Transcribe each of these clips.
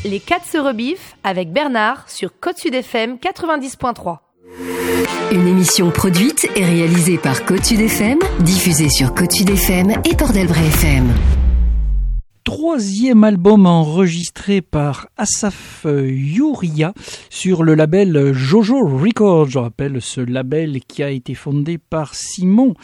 Les 4 se rebiffent avec Bernard sur Côte Sud FM 90.3. Une émission produite et réalisée par Côte Sud FM, diffusée sur Côte Sud FM et Port-d'Albret FM. Troisième album enregistré par Asaf Youria sur le label Jojo Records. Je rappelle ce label qui a été fondé par Simon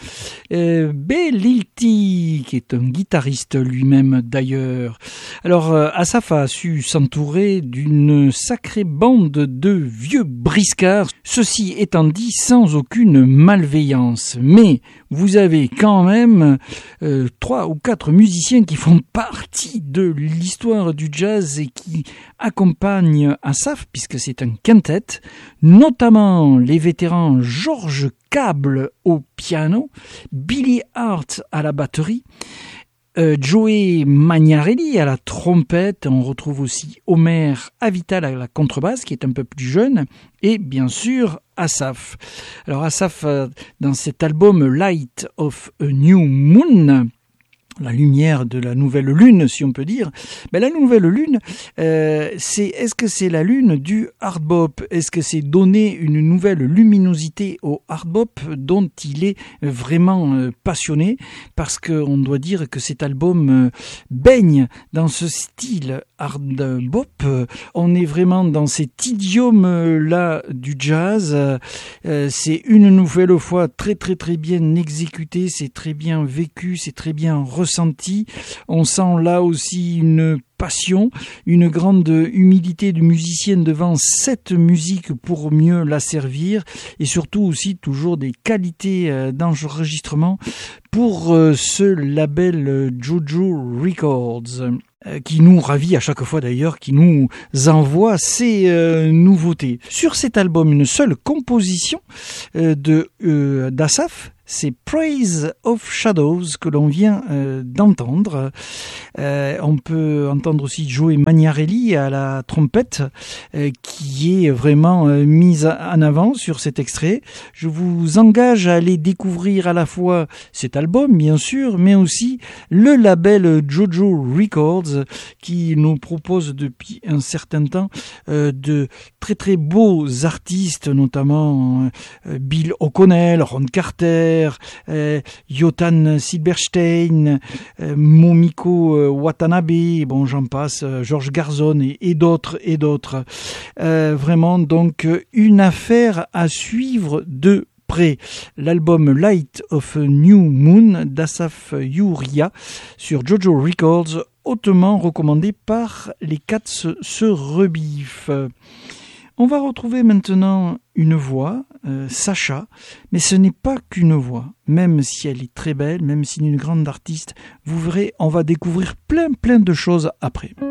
Belilti, qui est un guitariste lui-même d'ailleurs. Alors Asaf a su s'entourer d'une sacrée bande de vieux briscards, ceci étant dit sans aucune malveillance. Mais vous avez quand même 3 ou 4 musiciens qui font partie de l'histoire du jazz et qui accompagnent Asaf, puisque c'est un quintet, notamment les vétérans Georges Cable au piano, Billy Hart à la batterie, Joey Magnarelli à la trompette, on retrouve aussi Omer Avital à la contrebasse qui est un peu plus jeune, et bien sûr Asaf. Alors Asaf, dans cet album Light of a New Moon, la lumière de la nouvelle lune, si on peut dire. La nouvelle lune, est-ce que c'est la lune du hard bop? Est-ce que c'est donner une nouvelle luminosité au hard bop dont il est vraiment passionné? Parce qu'on doit dire que cet album baigne dans ce style hard bop. On est vraiment dans cet idiome-là du jazz. C'est une nouvelle fois très très très bien exécuté, c'est très bien vécu, c'est très bien ressenti. On sent là aussi une passion, une grande humilité du musicien devant cette musique pour mieux la servir, et surtout aussi toujours des qualités d'enregistrement pour ce label Jojo Records, qui nous ravit à chaque fois d'ailleurs, qui nous envoie ses nouveautés. Sur cet album, une seule composition d'Asaf, c'est Praise of Shadows que l'on vient d'entendre. On peut entendre aussi Joey Magnarelli à la trompette, qui est vraiment mise en avant sur cet extrait. Je vous engage à aller découvrir à la fois cet album, bien sûr, mais aussi le label Jojo Records, qui nous propose depuis un certain temps de très très beaux artistes, notamment Bill O'Connell, Ron Carter, Yotan Silberstein, Momiko Watanabe, bon j'en passe, George Garzon et d'autres. Vraiment donc une affaire à suivre de près. L'album Light of a New Moon d'Asaf Youria sur Jojo Records, hautement recommandé par les 4 se rebiffent. On va retrouver maintenant une voix, Sacha, mais ce n'est pas qu'une voix. Même si elle est très belle, même si c'est une grande artiste, vous verrez, on va découvrir plein de choses après.